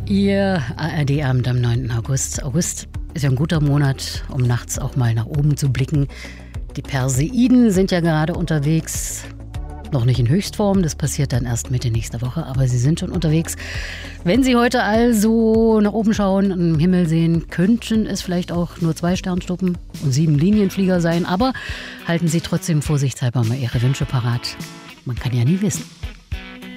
Ihr ARD-Abend am 9. August. August ist ja ein guter Monat, um nachts auch mal nach oben zu blicken. Die Perseiden sind ja gerade unterwegs. Noch nicht in Höchstform, das passiert dann erst Mitte nächster Woche, aber sie sind schon unterwegs. Wenn Sie heute also nach oben schauen, im Himmel sehen, könnten es vielleicht auch nur 2 Sternschnuppen und 7 Linienflieger sein, aber halten Sie trotzdem vorsichtshalber mal Ihre Wünsche parat. Man kann ja nie wissen.